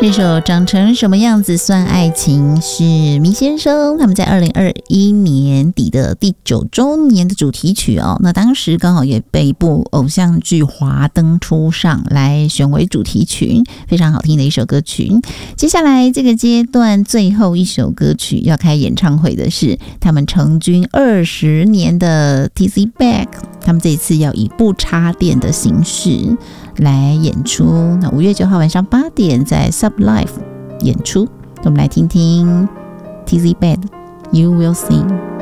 这首长成什么样子算爱情是迷先生他们在2021年底的第9周年的主题曲哦。那当时刚好也被一部偶像剧《华灯初上》来选为主题曲，非常好听的一首歌曲。接下来这个阶段最后一首歌曲要开演唱会的是他们成军20年的 TZ Back， 他们这一次要以不插电的形式来演出。那5月9号晚上8点在 Sublife 演出，我们来听听 TZ Bad You Will See。